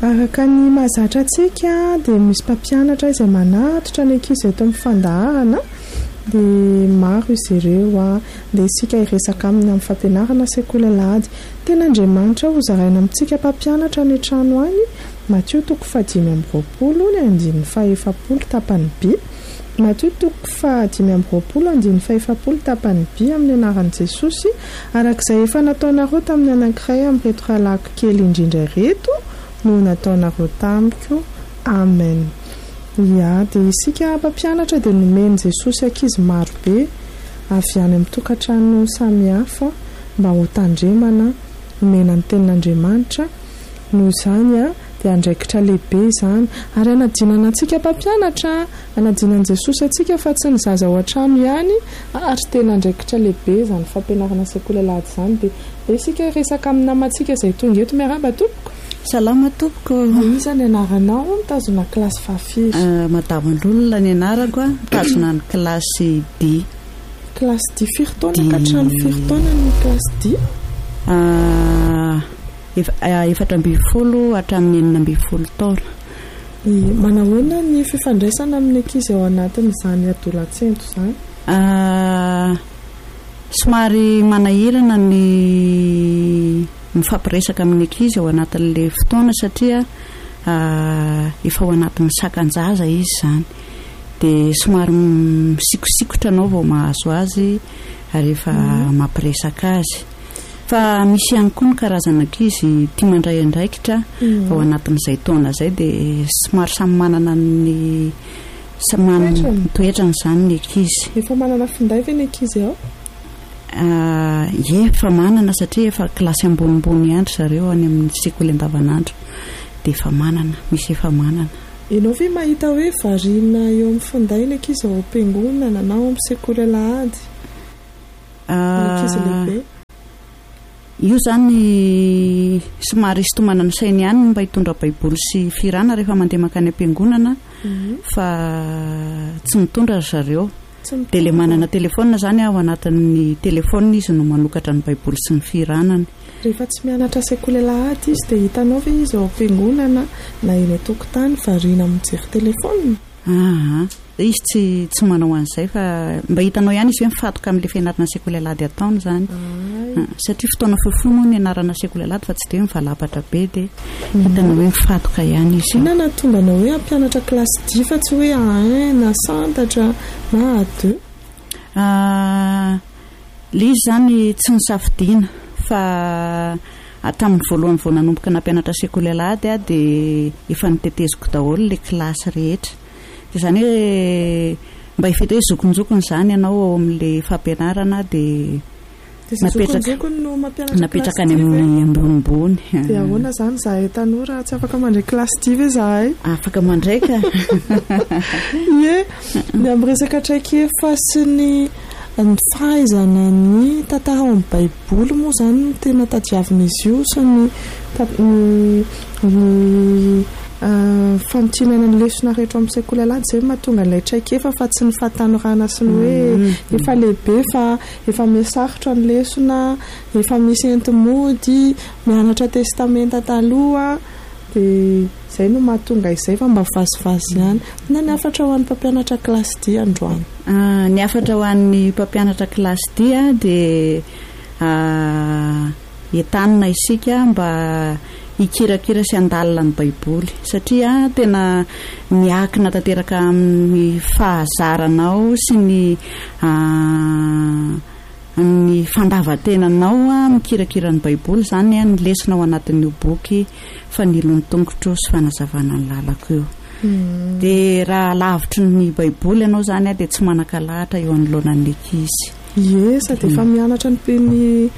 Araka ny mahazatra antsika dia misy mpampianatra izay manatitra ny ankizy eto amin'ny fandaharana dia maro izy ireo dia isika iresaka aminy amin'ny fampianarana sekoly alahady. Tena Andriamanitra ho zaraina amintsika mpampianatra ny trano any. Mateo 5:7 tapany B. Mateo 5:7 tapany B amin'ny anaran'i Jesosy, arak'izay efa nataonareo tamin'ny anankiray amin'ireto rahalahy kely indrindra ireto no nataonareo tamiko. Amen. Dia isika mpampianatra dia nomeny Jesosy ankizy maro be avy any amin'ny tokantrano samihafa mba ho tandremana omena ny tenin'Andriamanitra. Noho izany dia andraikitra lehibe izany ary anadinana antsika mpampianatra, anadinan'i Jesosy antsika fa tsy ny zaza ao an-trano ihany ary tena andraikitra lehibe izany fampianarana sekoly alahady izany. Dia isika resaka amin'ny namantsika izay tonga eto miaramba tompoko. Salama tompoko. Iza ny anaranao? Mitazona kilasy fahafiry. Madamo Lolona ny anarako, mitazona ny kilasy D. Kilasy D firy taona ka hatramin'ny firy taona ny kilasy D? 14 hatramin'ny 9 taona. Manahoana ny fifandraisana amin'ny ankizy ao anatin'izany adolatsento izany? Somary manahirana ny mifampiresaka amin'ny ankizy ao anatin'ilay fotoana satria efa ao anatin'ny sakan-jaza izy izany. Dia somary misikosikotra anao vao mahazo azy ary efa mampiresaka azy. Fa misy ihany koa ny karazana ankizy tia mandray andraikitra ao anatin'izay taona izay dia somary samy manana ny toetrany izany ny ankizy. Efa manana finday ve ny ankizy ao? Efa manana satria efa kilasy ambonimbony ihany zareo any amin'ny sekoly andavanandro dia efa manana, misy efa manana. Ianao ve mahita hoe variana eo amin'ny finday ny ankizy ao am-piangonana na ao amin'ny sekoly alahady? Ny ankizy lehibe? Io zany somary istomanana sainy ihany mba hitondra baiboly sy firana rehefa mandeha makany am-piangonana fa tsy mitondra zareo. Dia ilay manana telefona zany ao anatin'ny telefona izy no manokatra ny baiboly sy ny firanany. Rehefa tsy mianatra sekoly alahady izy dia hitanao ve izy ao am-piangonana na eny an-tokotany variana mijery telefona? Izy tsy manao an'izay fa mba hitanao ihany izy hoe mifatoka amin'ilay fianarana sekoly alahady ataony zany. Satria fotoana fofono ny anarana sekoly alahady fa tsy dia mivalapatra be dia hitanao hoe mifatoka ihany izy. Inona nahatonga anao hoe hampianatra kilasy D fa tsy hoe A1 na santatra na A2? Ilay izy zany tsy nisafidiana fa hatramin'ny voalohany vao nanomboka nampianatra sekoly alahady dia efa niteteziko daholo ilay kilasy rehetra. Dia izany hoe mba hifety hoe zokonjokony izany ianao ao amin'ilay fampianarana dia napetraka any amin'ny ambonimbony. Dia ahoana izany izahay tanora tsy afaka mandray kilasy D ve izahay? Afaka mandray ka. Ny amin'ny resaka traikefa sy ny fahaizana ny tantara ao amin'ny baiboly moa izany no tena tadiavin'izy io sy ny fampianana ny lesona rehetra amin'ny sekoly alahady izay mahatonga ilay traikefa fa tsy ny fahatanorana sy ny hoe efa lehibe fa efa misarotra ny lesona, efa misy entimody, mianatra testamenta taloha. Dia izay no mahatonga izay fa mba vazivazy ihany. Na ny afatra ho an'ny mpampianatra kilasy D androany? Ny afatra ho an'ny mpampianatra kilasy D dia entanina isika mba hikirakira sy handalina ny baiboly satria tena miakina tanteraka amin'ny fahazaranao sy ny fandavatenanao mikirakira ny baiboly zany ny lesona ao anatin'io boky fanilon'ny tongotro sy fanazavana ny lalako io. Dia raha lavitry ny baiboly ianao zany dia tsy manan-kalahatra eo anoloanan'ny ankizy. Sady efa mianatra ny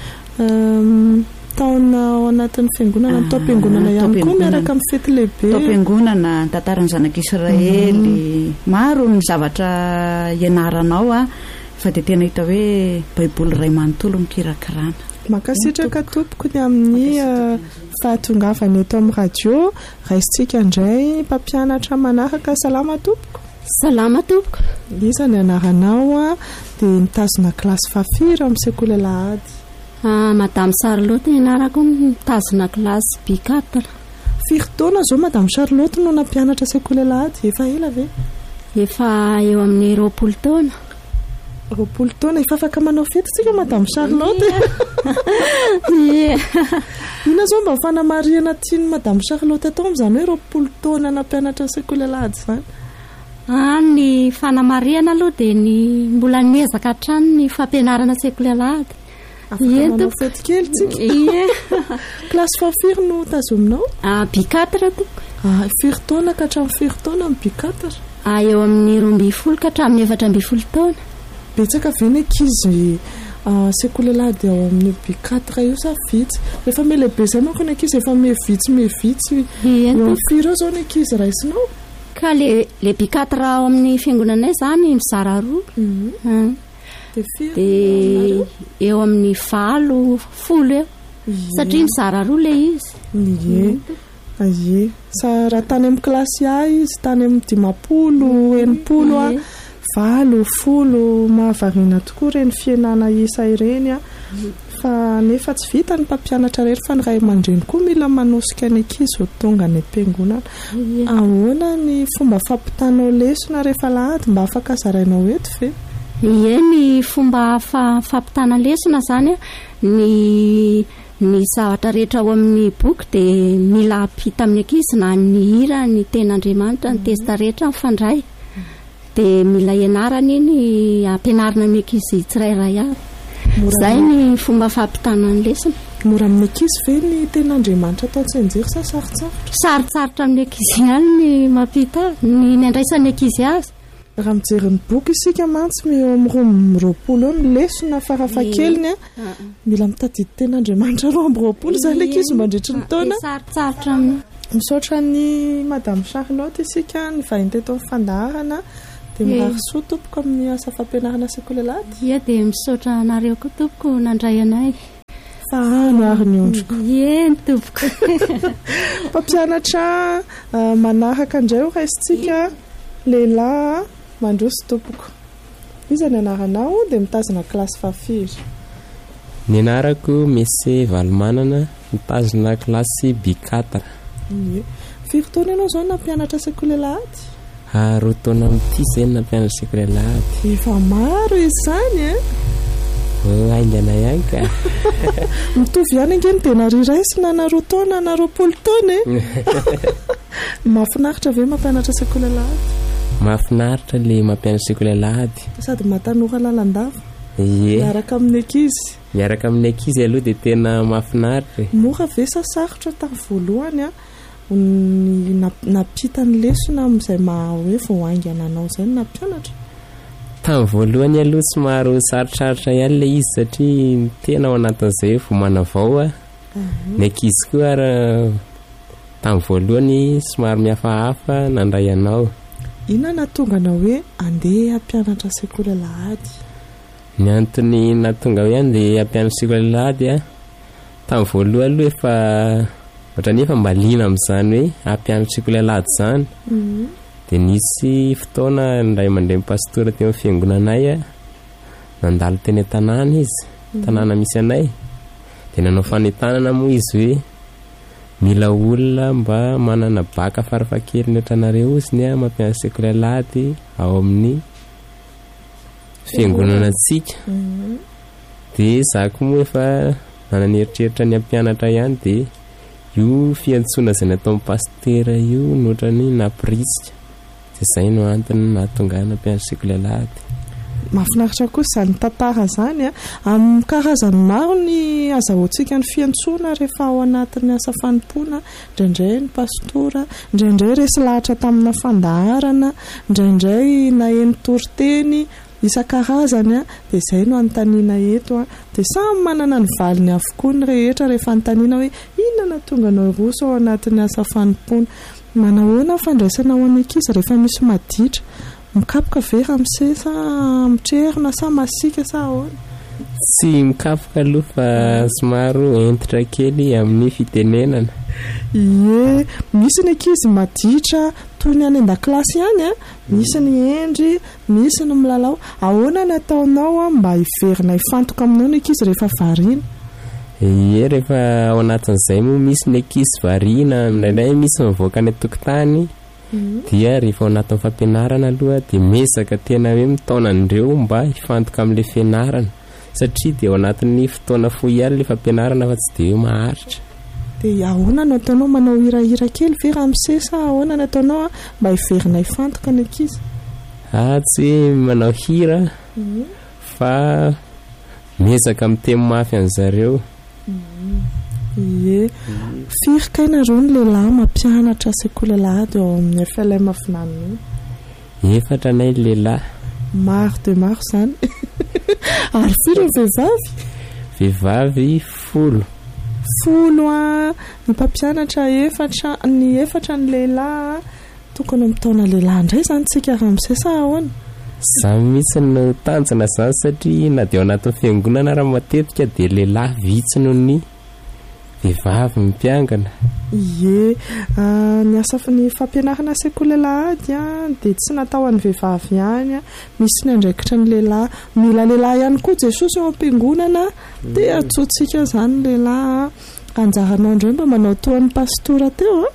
taona ao anatin'ny fiangonana ny taom-piangonana ihany koa miaraka amin'ny fety lehibe. Taom-piangonana ny tantaran'ny zanak'Israely, maro ny zavatra ianaranao fa dia tena hita hoe baiboly iray manontolo mikirakirana. Mankasitraka tompoko ny amin'ny fahatongavana eto amin'ny radio. Raisintsika indray mpampianatra manaraka. Salama tompoko. Salama tompoko. Iza ny anaranao dia mitazona kilasy fahafiry amin'ny sekoly alahady? Madame Charlotte ny anarako, mitazona kilasy B4. Firy-taona zao Madame Charlotte no nampianatra sekoly alahady efa ela ve? Efa eo amin'ny 20 taona. 20 taona efa afaka manao fety tsika Madame Charlotte. Ina zao mba fanamariana tiany Madame Charlotte atao amin'izany hoe 20 taona nampianatra sekoly alahady zany? Ny fanamariana aloha dia ny mbola niezaka hatrany ny fampianarana sekoly alahady. Afaka manao fety kely tsika. Klasy fahafiry no tazominao? B4 to. Firy taona ka hatramin'ny firy taona amin'ny B4? Eo amin'ny 12 ka hatramin'ny 14 taona. Betsaka ve ny ankizy sekoly alahady ao amin'ny B4 io sa vitsy? Rehefa melehibe zay manko ny ankizy efa mevitsy. Eo firy eo zao ny ankizy raisinao? Ka le B4 ao amin'ny fiangonanay zany mizara 2. Dia eo amin'ny 10 eo satria mizara 2 le izy. Aie. Sa raha tany amin'ny klasy A izy tany amin'ny 50, 80 10 mahavariana tokoa reny fianana isa ireny fa nefa tsy vita ny mpampianatra rery fa ny ray aman-dreny koa mila manosika ny ankizy ho tonga ny am-piangonana. Ahoana ny fomba fampitanao lesona rehefa alahady mba afaka zarainao eto ve? Ny fomba fampitana lesona zany ny zavatra rehetra ao amin'ny boky dia mila ampita amin'ny ankizy na ny hira ny ten'Andriamanitra ny testa rehetra mifandray dia mila ianarana iny ampianarina amin'ny ankizy tsirairay avy. Izay ny fomba fampitana ny lesona. Mora amin'ny ankizy ve ny ten'Andriamanitra atao tsenjery sa sarotsarotra? Sarotsarotra amin'ny ankizy ihany ny mampita ny andraisan'ny ankizy azy. Raha mijery ny boky isika mantsy eo amin'ny 20 ny lesona farafahakeliny mila mitadidy ten'Andriamanitra 20 izay le ankizy mandritry ny taona. Sarotsarotra amin'ny. Misaotra ny Madame Charlotte isika ny vahiny teto amin'ny fandaharana dia mirary soa tompoko amin'ny asa fampianarana sekoly alahady. Ia dia misaotra anareo koa tompoko nandray anay. Fa ary ny ondriko. Ny tompoko. Mpampianatra manaraka indray ho raisitsika lehilahy mandroso tompoko. Iza ny anaranao dia mitazona klasy fahafiry? Ny anarako Mese Valomanana mitazona klasy B4. Firy taona ianao zao nampianatra sekoly alahady? 2 taona amin'ity izay nampianatra sekoly alahady. Efa maro izany aingana ihany ka. Mitovy ihany angeny dia nariraisina na 2 taona na 20 taona Mahafinaritra ve mampianatra sekoly alahady? Mahafinaritra le mampianatra sekoly alahady. Sady matanora lalandava. Miaraka amin'ny ankizy. Miaraka amin'ny ankizy aloha dia tena mahafinaritra. Mora ve sa sarotra tamin'ny voalohany napita ny lesona amin'izay hoe vao aingana anao izay no nampianatra? Tamin'ny voalohany aloha somary sarotrarotra ihany le izy satria tena ao anatin'izay vao manavao ny ankizy koa tamin'ny voalohany somary mihafahafa nandray anao. Inona nahatonga anao hoe andeha hampianatra sekoly alahady? Ny antony nahatonga hoe andeha hampianatra sekoly alahady tamin'ny voalohany aloha efa ohatrany efa mbaliana amin'izany hoe hampianatra sekoly alahady izany. Dia nisy fotoana ndray mandeha pastora teo amin'ny fiangonanay nandalo teny an-tanàna izy, tanàna misy anay. Dia nanao fanentanana moa izy hoe mila olona mba manana baka farafakely ohatranareo iziny mampianatra sekoly alahady ao amin'ny fiangonanantsika. Dia izaho koa moa efa nananieritreritra ny hampianatra ihany dia io fiantsoana izay natao amin'ny pastera io nohatrany nampirisika. Dia izay no antony nahatonga nampianatra sekoly alahady. Mahafinaritra koa izany tantara izany amin'ny karazany maro ny azahoantsika ny fiantsoana rehefa ao anatin'ny asa fanompoana. Indraindray ny pastora, indraindray resy lahatra tamina fandaharana, indraindray naheny toriteny isan-karazany dia izay no anontaniana eto dia samy manana ny valiny avokoa ny rehetra rehefa anontaniana hoe inona nahatonga anao roso ao anatin'ny asa fanompoana. Manahoana fandraisana ao amin'ny ankizy rehefa misy maditra? Mikapoka ve ramose sa mitrerona sa masika sa ahoana? Tsy mikapoka aloha fa somaro entitra kely amin'ny fitenenana. Misy ny ankizy maditra toy ny any an-dakilasy ihany misy ny endry, misy ny milalao. Ahoana nataonao mba hiverina hifantoka aminao ny ankizy rehefa variana? rehefa ao anatin'izay moa misy ny ankizy variana indraindray misy mivoaka ny tokotany dia rehefa ao anatin'ny fampianarana aloha dia mesaka tena hoe mitaona andreo mba hifantoka amin'ilay fianarana satria dia ao anatin'ny fotoana fohy ihany ilay fampianarana fa tsy dia hoe maharitra. Dia ahoana no ataonao manao hirahira kely ve ramose sa ahoana no ataonao mba hiverina hifantoka ny ankizy? Tsy hoe manao hira fa mesaka miteny mafy an'zareo. Firy kainareo ny lehilahy mampianatra sekoly lahady ao amin'ny FLM Afinaniny? 4 nay lehilahy. Maro dia maro zany. Ary firy vehivavy? Vehivavy 10. 10 ny mpampianatra 4 ny lehilahy. Tokony mitaona lehilahy indray zany tsika ramose sa ahoana? Zany mihitsy no tanjona zany satria na dia ao anatin'ny fiangonana raha matetika dia lehilahy vitsy noho ny vehivavy mipiangana. Ny asa ny fampianarana sekoly lahady dia tsy natao an'ny vehivavy ihany, misy ny andraikitra ny lehilahy, mila lehilahy ihany koa Jesosy ao am-piangonana dia atsotsika zany lehilahy. Anjaranao indray mba manao toan'ny pastora teo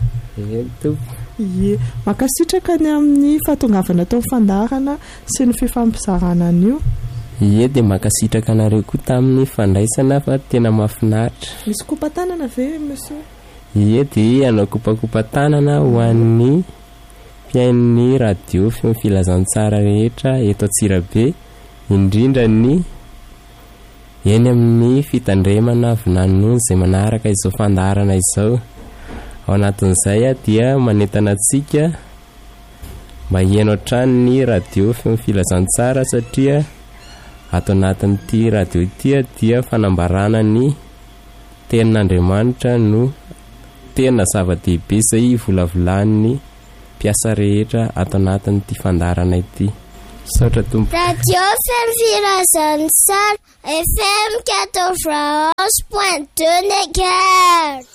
makasitraka ny amin'ny fahatongavana tao fandarana sy ny fifampizarana an'io. Dia makasitraka anareo koa tamin'ny fandraisana fa tena mahafinaritra. Misy kopa-tanana ve monsieur? Dia anao kopakopa-tanana ho an'ny mpiain'ny radio filazantsara rehetra eto Antsirabe, indrindra ny eny amin'ny fitandremana Avinanony izay manaraka izao fandarana izao. Ao anatin'izay dia manentana antsika mba hiaino hatrany ny radio filazantsara satria ato anatin'ity radio ity dia fanambarana ny tenin'Andriamanitra no tena zava-dehibe izay volavolanin'ny mpiasa rehetra ato anatin'ity fandarana ity. Saotra tompo. Radio Filazantsara FM 91.2 MHz.